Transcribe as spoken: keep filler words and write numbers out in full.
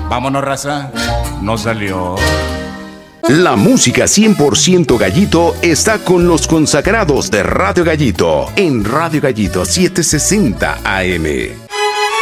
Vámonos, raza. No salió. La música cien por ciento Gallito está con los consagrados de Radio Gallito en Radio Gallito setecientos sesenta A M.